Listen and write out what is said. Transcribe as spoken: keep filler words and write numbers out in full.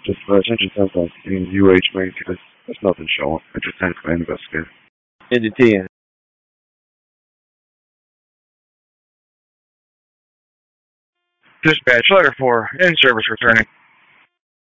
Just uh, attention ten ten in U H main case. There's nothing showing. Entry ten for investigate. Engine ten. Dispatch, letter four, in service returning.